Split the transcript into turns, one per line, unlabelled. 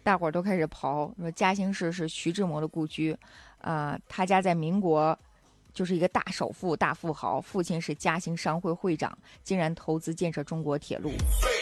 大伙儿都开始刨，说嘉兴市是徐志摩的故居，他家在民国就是一个大首富、大富豪，父亲是嘉兴商会会长，竟然投资建设中国铁路。